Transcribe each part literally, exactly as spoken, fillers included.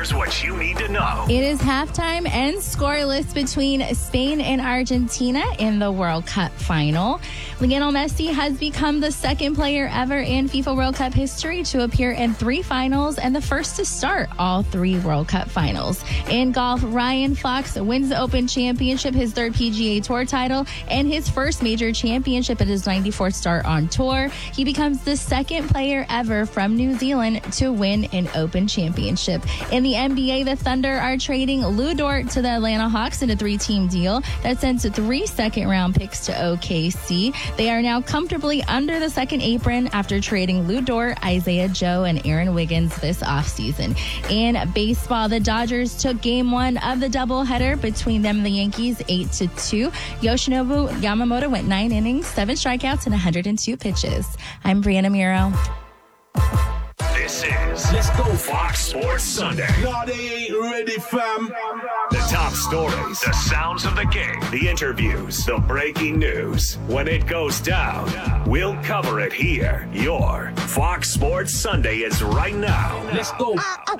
Here's what you need to know. It is halftime and scoreless between Spain and Argentina in the World Cup final. Lionel Messi has become the second player ever in FIFA World Cup history to appear in three finals and the first to start all three World Cup finals. In golf, Ryan Fox wins the Open Championship, his third P G A Tour title, and his first major championship at his ninety-fourth start on tour. He becomes the second player ever from New Zealand to win an Open Championship. In the N B A, the Thunder are trading Lou Dort to the Atlanta Hawks in a three-team deal that sends three second-round picks to O K C. They are now comfortably under the second apron after trading Lou Dort, Isaiah Joe, and Aaron Wiggins this offseason. In baseball, the Dodgers took game one of the doubleheader between them and the Yankees, eight to two. Yoshinobu Yamamoto went nine innings, seven strikeouts, and one hundred two pitches. I'm Brianna Muro. This is Let's Go Fox Sports Sunday. No, they ain't ready, fam. The top stories, the sounds of the game, the interviews, the breaking news. When it goes down, we'll cover it here. Your Fox Sports Sunday is right now. Let's go.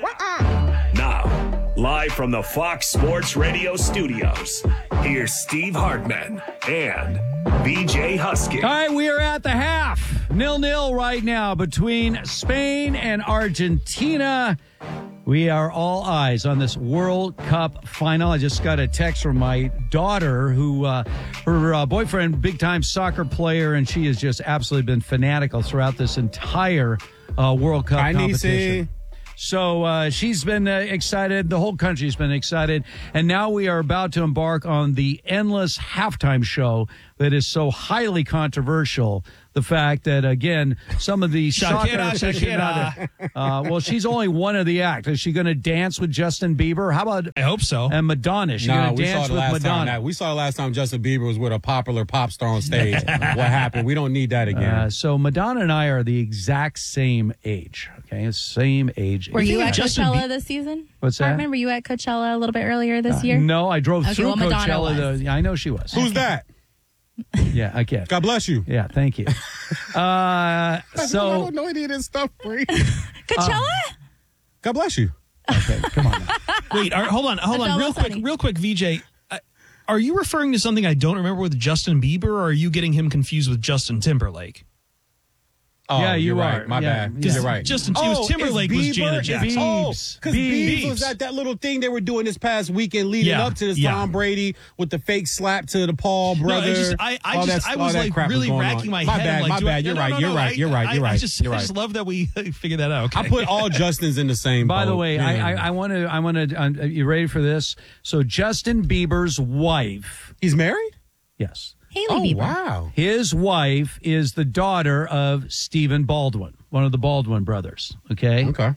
Now, live from the Fox Sports Radio studios, here's Steve Hartman and B J Husky. All right, we are at the half. Nil-nil right now between Spain and Argentina. We are all eyes on this World Cup final. I just got a text from my daughter who, uh, her uh, boyfriend, big-time soccer player, and she has just absolutely been fanatical throughout this entire uh, World Cup Hi, competition. Nisi. So uh, she's been uh, excited. The whole country's been excited. And now we are about to embark on the endless halftime show that is so highly controversial. The fact that, again, some of the soccer Shakira, aficionados, uh, well, she's only one of the act. Is she going to dance with Justin Bieber? How about I hope so. and Madonna? Is she No, going to we saw dance the with last Madonna? time that we saw the last time Justin Bieber was with a popular pop star on stage. What happened? We don't need that again. Uh, so Madonna and I are the exact same age. Okay, same age. Were you at Justin Coachella Bie- this season? What's that? I remember you at Coachella a little bit earlier this Uh, year. No, I drove Okay, through well, Madonna Coachella. was. The, I know she was. Who's that? Yeah, I get. God bless you. Yeah, thank you. Uh, I so don't know any of this stuff, Bree. Coachella? God bless you. okay, come on. Now. Wait, are, hold on, hold That's on, all real I'm quick, saying. real quick, V J. Uh, are you referring to something I don't remember with Justin Bieber, or are you getting him confused with Justin Timberlake? Oh, Yeah, you you're are. right. My Yeah, bad. yeah. You're right. Justin- it oh, was Timberlake is was Bieber- Janet is- Jackson. Oh, Biebs. because Biebs Biebs. was at that little thing they were doing this past weekend leading Yeah, up to this yeah. Tom Brady with the fake slap to the Paul brother. No, it's just, I, I All just, that- I all was that like crap was really going racking on. my My head. bad, I'm like, my do I- bad. You're no, right, no, you're no, right, I- you're right, I- you're I right, just, you're I just right. love that we figured that out. Okay. I put all Justins in the same By boat. the way, I, I, I want to. I want to. Uh, you ready for this? So Justin Bieber's wife. He's married? Yes. Haley Oh, Bieber. wow. His wife is the daughter of Stephen Baldwin, one of the Baldwin brothers. Okay. Okay.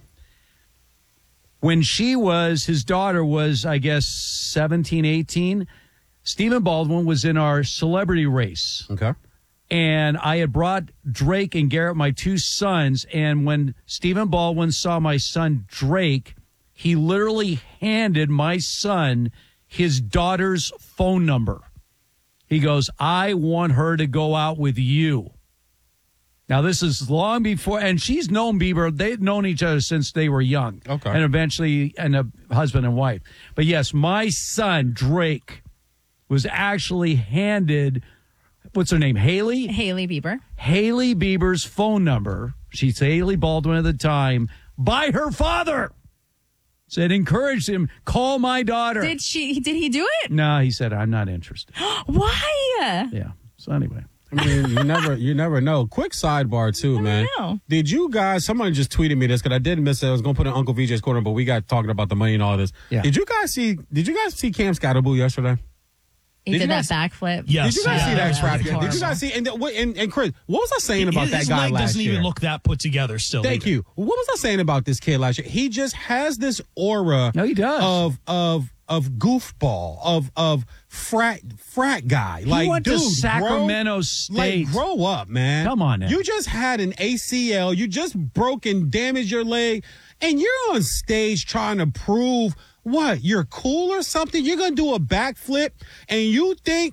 When she was, his daughter was, I guess, seventeen, eighteen. Stephen Baldwin was in our celebrity race. Okay. And I had brought Drake and Garrett, my two sons. And when Stephen Baldwin saw my son Drake, he literally handed my son his daughter's phone number. He goes, I want her to go out with you. Now, this is long before, and she's known Bieber. They've known each other since they were young. Okay. And eventually, and a husband and wife. But yes, my son, Drake, was actually handed, what's her name, Haley? Haley Bieber. Haley Bieber's phone number. She's Haley Baldwin at the time, by her father. Said, encouraged him, call my daughter. Did she? Did he do it? No, he said, I'm not interested. Why? Yeah. So anyway. I mean, you never, you never know. Quick sidebar too, man. know. Did you guys? Somebody just tweeted me this because I didn't miss it. I was going to put it in Uncle V J's corner, but we got talking about the money and all this. Yeah. Did you guys see? Did you guys see Cam Scatterboo yesterday? He Did did you that guys- backflip. Yes. Did you guys Yeah, see that that's crap? horrible. Did you guys see? And, what- and, and Chris, what was I saying about his that guy leg last doesn't year? even look that put together still. Thank either. you. What was I saying about this kid last year? He just has this aura. No, he does. Of of of goofball of of frat frat guy. Like, went to dude, Sacramento grow, State. Like, grow up, man. Come on now. You just had an A C L. You just broke and damaged your leg, and you're on stage trying to prove what you're cool or something. You're gonna do a backflip, and you think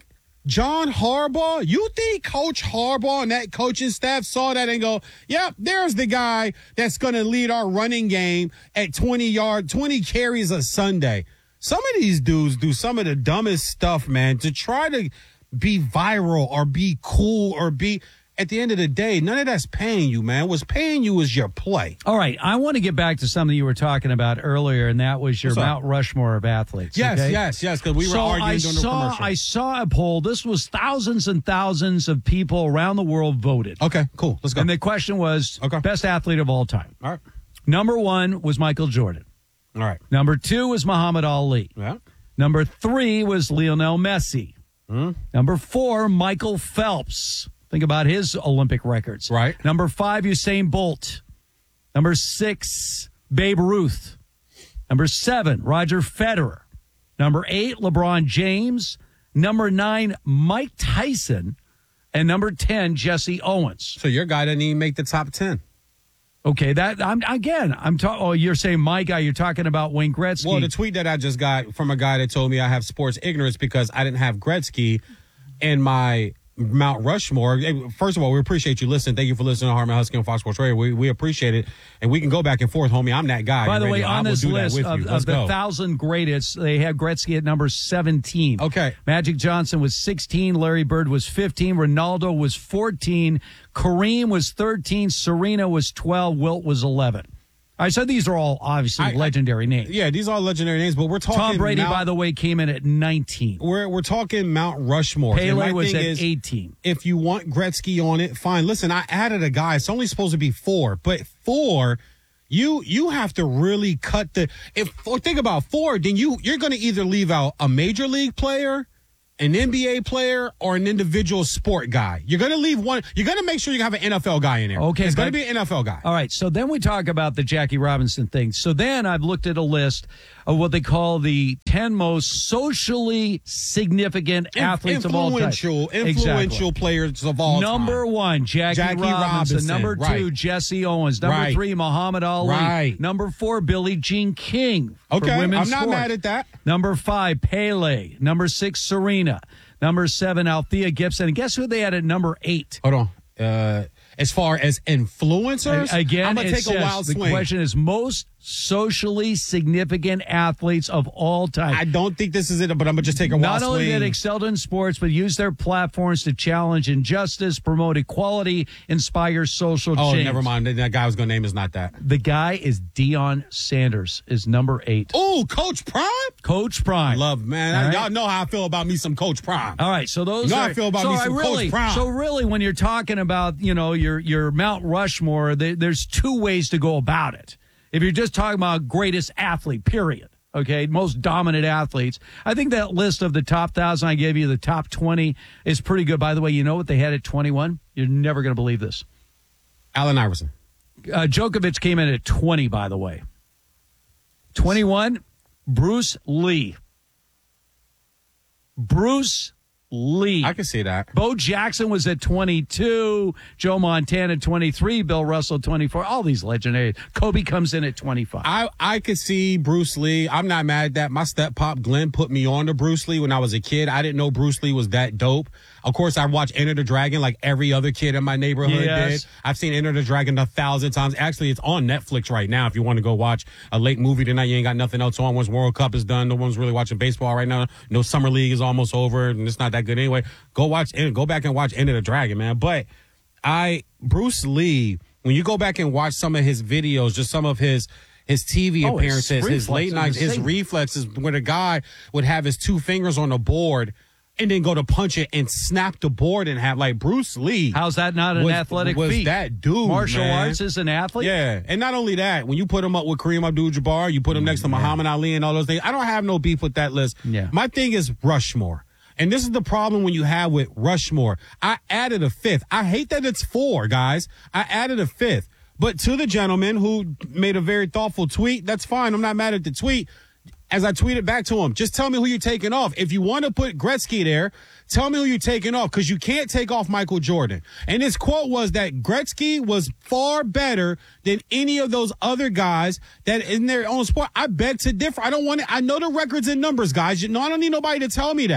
John Harbaugh, you think Coach Harbaugh and that coaching staff saw that and go, yep, there's the guy that's going to lead our running game at twenty yard, twenty carries a Sunday. Some of these dudes do some of the dumbest stuff, man, to try to be viral or be cool or be, at the end of the day, none of that's paying you, man. What's paying you is your play. All right, I want to get back to something you were talking about earlier, and that was your What's up? Mount Rushmore of athletes. Yes, okay? yes, yes, because we were so arguing I during the saw, commercial. I saw a poll. This was thousands and thousands of people around the world voted. Okay, cool. Let's go. And the question was, Okay. best athlete of all time. All right. Number one was Michael Jordan. All right. Number two was Muhammad Ali. Yeah. Number three was Lionel Messi. Hmm? Number four, Michael Phelps. Think about his Olympic records. Right. Number five, Usain Bolt. Number six, Babe Ruth. Number seven, Roger Federer. Number eight, LeBron James. Number nine, Mike Tyson. And number ten, Jesse Owens. So your guy didn't even make the top ten. Okay, that I'm again. I'm talking. Oh, you're saying my guy. You're talking about Wayne Gretzky. Well, the tweet that I just got from a guy that told me I have sports ignorance because I didn't have Gretzky in my Mount Rushmore. First of all, we appreciate you listening. Thank you for listening to Harman Husky on Fox Sports Radio. We we appreciate it, and we can go back and forth, homie. I'm that guy. By the Radio. way, on I will this do that list with of, you. of Let's the go. thousand greatest, they had Gretzky at number seventeen. Okay. Magic Johnson was sixteen. Larry Bird was fifteen. Ronaldo was fourteen. Kareem was thirteen. Serena was twelve. Wilt was eleven. I said these are all obviously I- I- legendary names. Yeah, these are legendary names, but we're talking. Tom Brady, Mount, by the way, came in at nineteen. we're we're talking Mount Rushmore. And my Pele was thing at is, eighteen. if you want Gretzky on it, fine. Listen, I added a guy. It's only supposed to be four, but four, you you have to really cut the. If or think about four, then you you're going to either leave out a major league player, an N B A player, or an individual sport guy. You're going to leave one. You're going to make sure you have an N F L guy in there. Okay, it's going to but- be an N F L guy. All right, so then we talk about the Jackie Robinson thing. So then I've looked at a list of what they call the ten most socially significant athletes of all time. Influential, influential Exactly. players of all Number time. one, Jackie, Jackie Robinson. Robinson, Number two, right. Jesse Owens. Number Right. three, Muhammad Ali. Right. Number four, Billie Jean King. for Okay, I'm women's not sports. mad at that. Number five, Pele. Number six, Serena. Number seven, Althea Gibson. And guess who they had at number eight? Hold on. Uh, as far as influencers, Again, I'm gonna it take says, a wild the swing. question is most socially significant athletes of all time. I don't think this is it, but I'm gonna just take a wild Not only swing. that excelled in sports, but used their platforms to challenge injustice, promote equality, inspire social oh, change. never mind. That guy I was gonna name is not that. The guy is Deion Sanders, is number eight. Oh, Coach Prime. Coach Prime. Love, man. All I- right. Y'all know how I feel about me some Coach Prime. All right, so those You know how are, I feel about so me I some Coach really, Prime. So really, when you're talking about, you know, your your Mount Rushmore, there, there's two ways to go about it. If you're just talking about greatest athlete, period, okay, most dominant athletes, I think that list of the top thousand I gave you, the top twenty, is pretty good. By the way, you know what they had at twenty-one? You're never going to believe this. Allen Iverson. Uh, Djokovic came in at twenty, by the way. twenty-one, Bruce Lee. Bruce Lee. I can see that. Bo Jackson was at twenty-two. Joe Montana at twenty-three. Bill Russell twenty-four. All these legendary. Kobe comes in at twenty-five. I, I could see Bruce Lee. I'm not mad at that. My step pop Glenn put me on to Bruce Lee when I was a kid. I didn't know Bruce Lee was that dope. Of course, I watched Enter the Dragon like every other kid in my neighborhood Yes. did. I've seen Enter the Dragon a thousand times. Actually, it's on Netflix right now if you want to go watch a late movie tonight. You ain't got nothing else on once World Cup is done. No one's really watching baseball right now. No Summer League is almost over, and it's not that good anyway. Go watch and go back and watch Enter the Dragon, man. But I Bruce Lee, when you go back and watch some of his videos, just some of his his T V Oh, his appearances, his late reflexes, nights, his insane. reflexes, where the guy would have his two fingers on the board and then go to punch it and snap the board and have like Bruce Lee. How's that not an was, athletic was feat? that dude? Martial man. arts is an athlete? Yeah, and not only that, when you put him up with Kareem Abdul-Jabbar, you put him next to Muhammad Ali and all those things. I don't have no beef with that list. Yeah. My thing is Rushmore. And this is the problem when you have with Rushmore. I added a fifth. I hate that it's four, guys. I added a fifth. But to the gentleman who made a very thoughtful tweet, that's fine. I'm not mad at the tweet. As I tweeted back to him, just tell me who you're taking off. If you want to put Gretzky there, tell me who you're taking off, because you can't take off Michael Jordan. And his quote was that Gretzky was far better than any of those other guys that in their own sport. I beg to differ. I don't want to, I know the records and numbers, guys. You know, I don't need nobody to tell me that.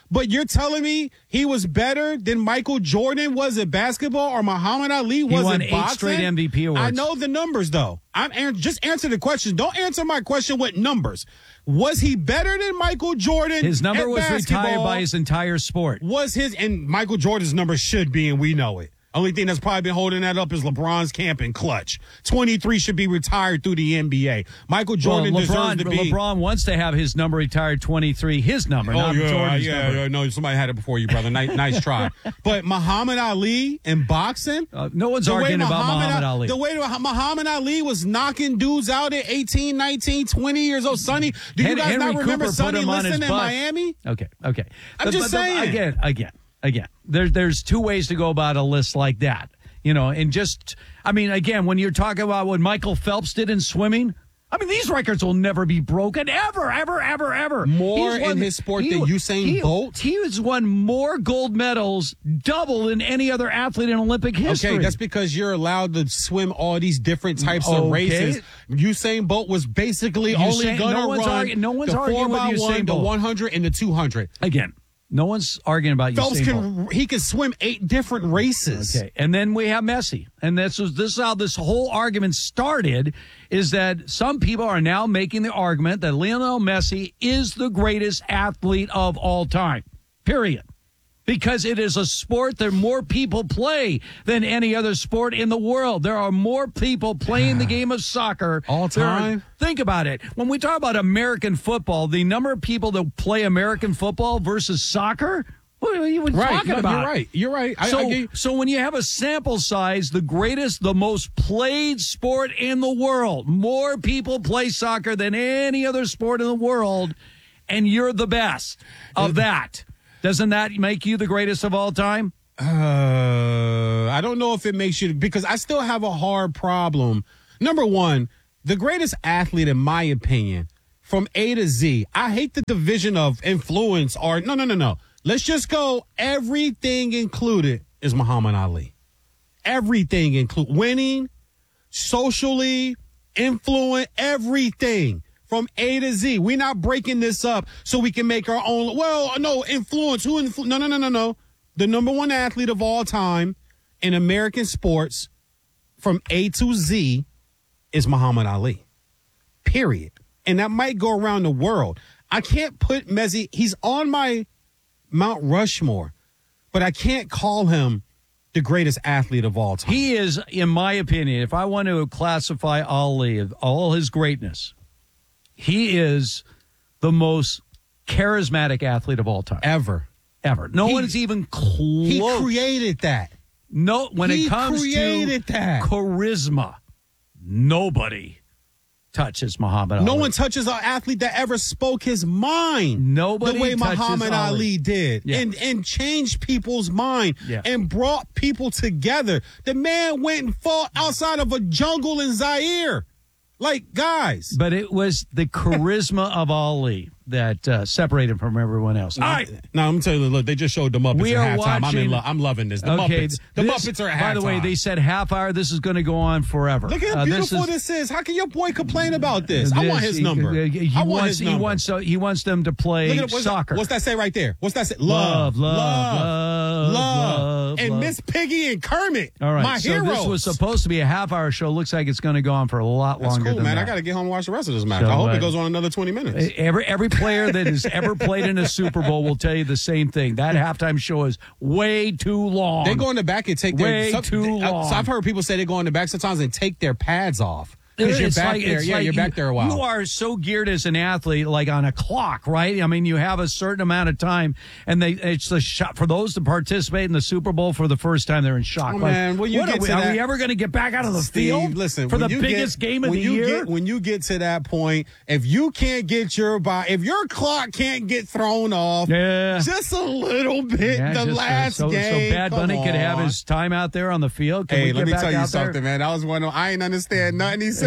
But you're telling me he was better than Michael Jordan was at basketball or Muhammad Ali was won at eight boxing? straight M V P awards. I know the numbers, though. I'm an- just answer the question. Don't answer my question with numbers. Was he better than Michael Jordan? His number at was basketball? retired by his entire sport. Was his and Michael Jordan's number should be, and we know it. Only thing that's probably been holding that up is LeBron's camp and clutch. twenty-three should be retired through the N B A. Michael Jordan well, deserves LeBron, to be. LeBron wants to have his number retired, twenty-three, his number, Oh, not yeah, Jordan's yeah, number. yeah, no, somebody had it before you, brother. Nice, nice try. But Muhammad Ali in boxing? Uh, no one's the way arguing about Muhammad Ali. Ali. The way Muhammad Ali was knocking dudes out at eighteen, nineteen, twenty years old. Sonny, do you Hen- guys Henry not remember Cooper put Sonny him on his Liston in butt. Miami? Okay, okay. I'm But- just but- but saying. Again, again, again. There, there's two ways to go about a list like that. You know, and just, I mean, again, when you're talking about what Michael Phelps did in swimming, I mean, these records will never be broken, ever, ever, ever, ever. More He's won- in his sport he- than Usain he, Bolt? He has won more gold medals, double than any other athlete in Olympic history. Okay, that's because you're allowed to swim all these different types of Okay. races. Usain Bolt was basically only Usain- going to no one's run argu- no one's the arguing four with by one, Usain the Bolt. one hundred, and the two hundred. Again, no one's arguing about Phelps Usain Bolt. can he can swim eight different races. Okay, and then we have Messi, and this is this is how this whole argument started. Is that some people are now making the argument that Lionel Messi is the greatest athlete of all time. Period. Because it is a sport that more people play than any other sport in the world. There are more people playing the game of soccer. All There are- time? think about it. When we talk about American football, the number of people that play American football versus soccer, what are you Right, talking no, about? you're right. You're right. I, So, I get- so when you have a sample size, the greatest, the most played sport in the world, more people play soccer than any other sport in the world, and you're the best of that. Doesn't that make you the greatest of all time? Uh, I don't know if it makes you, because I still have a hard problem. Number one, the greatest athlete, in my opinion, from A to Z. I hate the division of influence or no, no, no, no. Let's just go. Everything included is Muhammad Ali. Everything include winning, socially, influence, everything. From A to Z. We're not breaking this up so we can make our own. Well, no, influence. Who influ- No, no, no, no, no. The number one athlete of all time in American sports from A to Z is Muhammad Ali. Period. And that might go around the world. I can't put Messi. He's on my Mount Rushmore, but I can't call him the greatest athlete of all time. He is, in my opinion, if I want to classify Ali, of all his greatness, he is the most charismatic athlete of all time. Ever. Ever. No He- one is even close. He created that. No, when He it comes created to that. charisma, nobody touches Muhammad Ali. No one touches an athlete that ever spoke his mind. Nobody the way touches Muhammad Ali. Ali did, Yeah. and and changed people's mind, Yeah. and brought people together. The man went and fought outside of a jungle in Zaire, like guys. But it was the charisma of Ali that uh, separated him from everyone else. All right. Now I'm telling you, look, they just showed the Muppets We at are halftime. I'm watching- in love. I'm loving this. The Okay, Muppets. The this- Muppets are at By the way, halftime. they said half hour. This is going to go on forever. Look how Uh, beautiful this this is. is. How can your boy complain about this? I want this- his number. He, he I want wants. his He number. wants. Uh, he wants them to play Look at it, what's soccer. That, what's that say right there? What's that say? Love, Love, love, love, love, and love. Miss Piggy and Kermit. All right. my so heroes. this was supposed to be a half hour show. Looks like it's going to go on for a lot That's longer cool, than man. that. I got to get home and watch the rest of this match. So, I hope uh, it goes on another twenty minutes. Every every player that has ever played in a Super Bowl will tell you the same thing. That halftime show is way too long. They go in the back and take their Way some- too uh, long. So I've heard people say they go in the back sometimes and take their pads off because you're It's back like- there. it's Yeah, like you're back you- there a while. You are so geared as an athlete, like on a clock, right? I mean, you have a certain amount of time, and they it's the shot for those to participate in the Super Bowl for the first time. They're in shock. Oh, Like, man, when you what get are, we, to are that- we ever going to get back out of the Steve, field? listen, for when the you biggest get, game of when the you year. Get, when you get to that point, if you can't get your body, if your clock can't get thrown off, Yeah. just a little bit, Yeah, the just, uh, last so, game. So Bad Bunny come could have on. his time out there on the field. Can Hey, we let get me back tell you out there? something, man. That was one of I ain't understand nothing he said.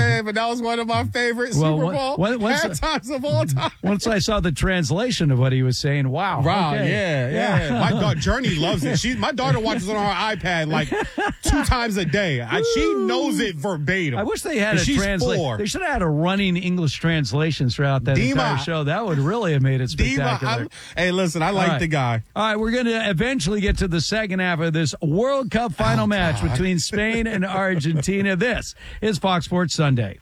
saying, but that was one of my favorite Well, Super one- Bowl one- once- halftimes of all time. Once I saw the translation of what he was saying, wow. Wow, okay. yeah, yeah. My daughter Journey loves it. She, my daughter watches it on her iPad like two times a day. I, she knows it verbatim. I wish they had And a she's translation. four. They should have had a running English translation throughout that Dima. entire show. That would really have made it Dima, spectacular. I, hey, listen, I like All right. the guy. All right, we're going to eventually get to the second half of this World Cup final Oh, match God. between Spain and Argentina. This is Fox Sports Sunday.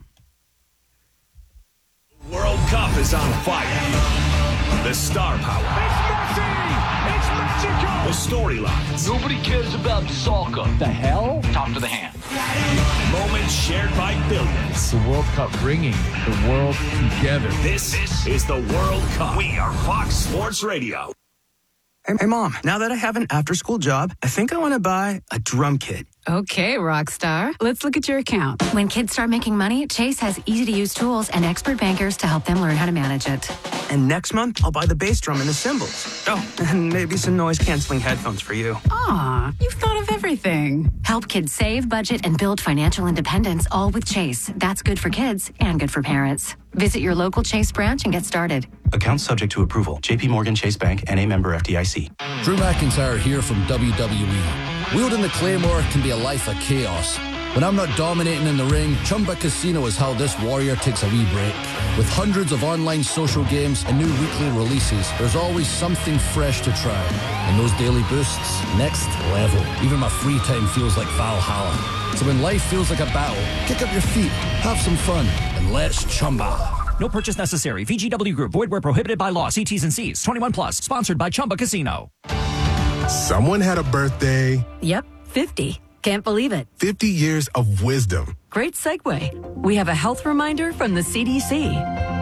World Cup is on fire. The star power. It's Messi! It's Mexico! The storylines. Nobody cares about soccer. The hell? Talk to the hand. Moments shared by billions. The World Cup bringing the world together. This, this is the World Cup. We are Fox Sports Radio. Hey, hey, Mom, now that I have an after-school job, I think I want to buy a drum kit. Okay, Rockstar. Let's look at your account. When kids start making money, Chase has easy-to-use tools and expert bankers to help them learn how to manage it. And next month, I'll buy the bass drum and the cymbals. Oh, and maybe some noise-canceling headphones for you. Aw, you've thought of everything. Help kids save, budget, and build financial independence, all with Chase. That's good for kids and good for parents. Visit your local Chase branch and get started. Account subject to approval. J P Morgan Chase Bank and a member F D I C. Drew McIntyre here from W W E. Wielding the Claymore can be a life of chaos. When I'm not dominating in the ring, Chumba Casino is how this warrior takes a wee break. With hundreds of online social games and new weekly releases, there's always something fresh to try. And those daily boosts, next level. Even my free time feels like Valhalla. So when life feels like a battle, kick up your feet, have some fun, and let's Chumba. No purchase necessary. V G W Group. Void where prohibited by law. See T's and C's. twenty-one plus. Sponsored by Chumba Casino. Someone had a birthday. Yep, fifty. Can't believe it. fifty years of wisdom. Great segue. We have a health reminder from the C D C.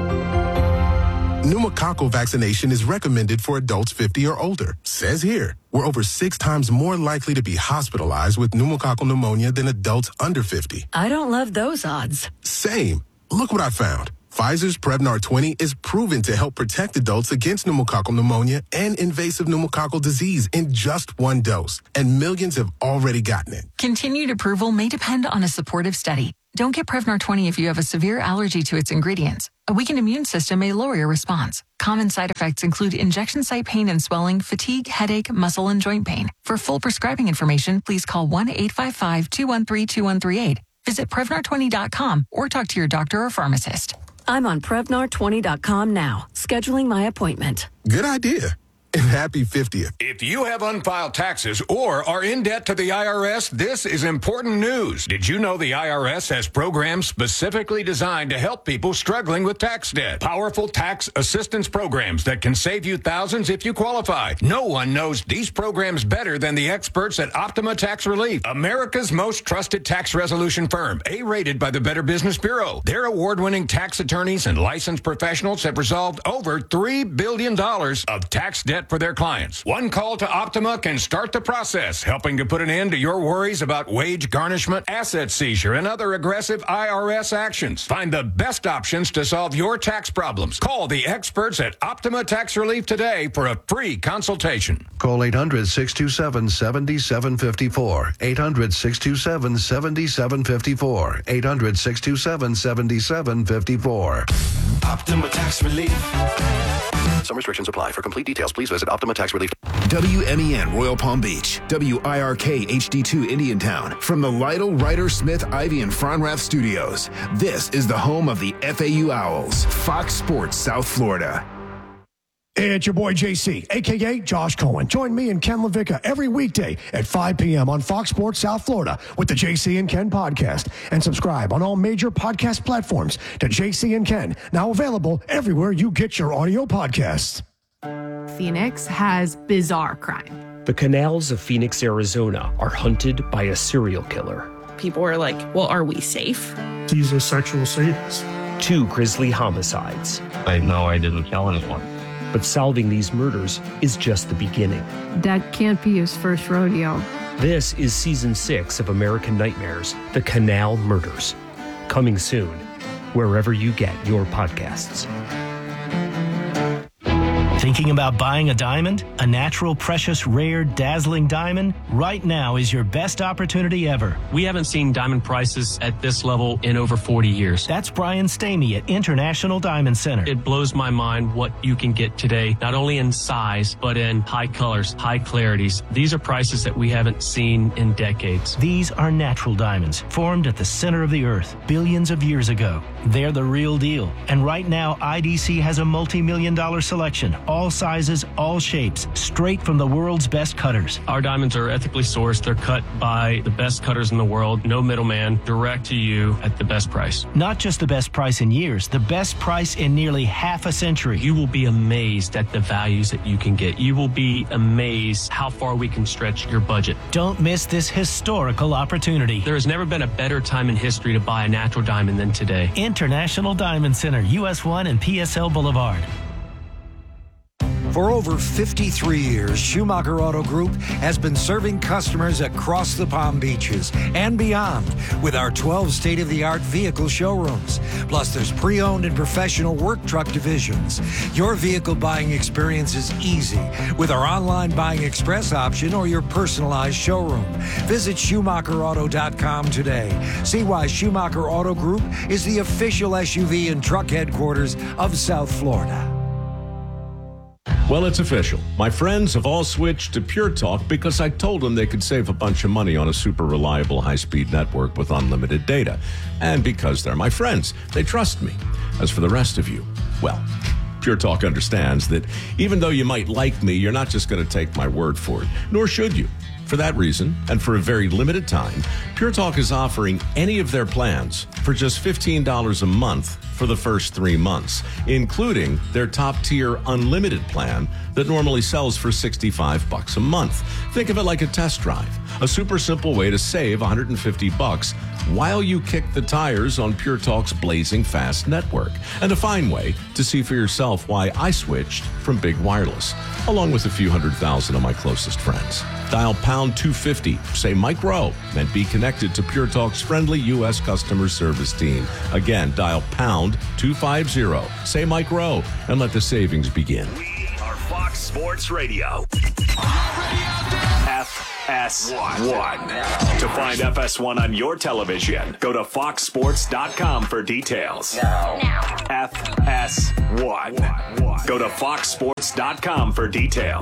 Pneumococcal vaccination is recommended for adults fifty or older. Says here, we're over six times more likely to be hospitalized with pneumococcal pneumonia than adults under fifty. I don't love those odds. Same. Look what I found. Pfizer's Prevnar twenty is proven to help protect adults against pneumococcal pneumonia and invasive pneumococcal disease in just one dose. And millions have already gotten it. Continued approval may depend on a supportive study. Don't get Prevnar twenty if you have a severe allergy to its ingredients. A weakened immune system may lower your response. Common side effects include injection site pain and swelling, fatigue, headache, muscle, and joint pain. For full prescribing information, please call one eight five five, two one three, two one three eight. Visit Prevnar twenty dot com or talk to your doctor or pharmacist. I'm on Prevnar twenty dot com now, scheduling my appointment. Good idea. And happy fiftieth. If you have unfiled taxes or are in debt to the I R S, this is important news. Did you know the I R S has programs specifically designed to help people struggling with tax debt? Powerful tax assistance programs that can save you thousands if you qualify. No one knows these programs better than the experts at Optima Tax Relief, America's most trusted tax resolution firm, A-rated by the Better Business Bureau. Their award-winning tax attorneys and licensed professionals have resolved over three billion dollars of tax debt for their clients. One call to Optima can start the process, helping to put an end to your worries about wage garnishment, asset seizure, and other aggressive I R S actions. Find the best options to solve your tax problems. Call the experts at Optima Tax Relief today for a free consultation. Call eight hundred, six two seven, seven seven five four. eight hundred, six two seven, seven seven five four. eight hundred, six two seven, seven seven five four. Optima Tax Relief. Some restrictions apply. For complete details, please visit Optima Tax Relief. W M E N Royal Palm Beach, W I R K H D two Indiantown. From the Lytle, Ryder, Smith, Ivy, and Fronrath studios, this is the home of the F A U Owls, Fox Sports South Florida. It's your boy J C, a k a. Josh Cohen. Join me and Ken LaVicka every weekday at five p.m. on Fox Sports South Florida with the J C and Ken podcast. And subscribe on all major podcast platforms to J C and Ken, now available everywhere you get your audio podcasts. Phoenix has bizarre crime. The canals of Phoenix, Arizona are hunted by a serial killer. People are like, well, are we safe? He's a sexual sadist. Two grisly homicides. I know I didn't kill anyone. But solving these murders is just the beginning. That can't be his first rodeo. This is season six of American Nightmares, The Canal Murders. Coming soon, wherever you get your podcasts. Thinking about buying a diamond? A natural, precious, rare, dazzling diamond? Right now is your best opportunity ever. We haven't seen diamond prices at this level in over forty years. That's Brian Stamey at International Diamond Center. It blows my mind what you can get today, not only in size, but in high colors, high clarities. These are prices that we haven't seen in decades. These are natural diamonds, formed at the center of the earth billions of years ago. They're the real deal. And right now, I D C has a multi-million dollar selection, all sizes, all shapes, straight from the world's best cutters. Our diamonds are ethically sourced. They're cut by the best cutters in the world. No middleman, direct to you at the best price. Not just the best price in years, the best price in nearly half a century. You will be amazed at the values that you can get. You will be amazed how far we can stretch your budget. Don't miss this historical opportunity. There has never been a better time in history to buy a natural diamond than today. International Diamond Center, U S one and P S L Boulevard. For over fifty-three years, Schumacher Auto Group has been serving customers across the Palm Beaches and beyond with our twelve state-of-the-art vehicle showrooms. Plus, there's pre-owned and professional work truck divisions. Your vehicle buying experience is easy with our online buying express option or your personalized showroom. Visit Schumacher Auto dot com today. See why Schumacher Auto Group is the official S U V and truck headquarters of South Florida. Well, it's official. My friends have all switched to Pure Talk because I told them they could save a bunch of money on a super reliable high-speed network with unlimited data. And because they're my friends, they trust me. As for the rest of you, well, Pure Talk understands that even though you might like me, you're not just going to take my word for it, nor should you. For that reason, and for a very limited time, Pure Talk is offering any of their plans for just fifteen dollars a month for the first three months, including their top-tier unlimited plan that normally sells for sixty-five bucks a month. Think of it like a test drive, a super simple way to save one hundred fifty bucks while you kick the tires on Pure Talk's blazing fast network, and a fine way to see for yourself why I switched from Big Wireless, along with a few hundred thousand of my closest friends. Dial pound two fifty, say Mike Rowe, and be connected to Pure Talk's friendly U S customer service team. Again, dial pound two fifty, say Mike Rowe, and let the savings begin. We are Fox Sports Radio. F S one. To find F S one on your television, go to fox sports dot com for details. Now. F S one. Go to fox sports dot com for details.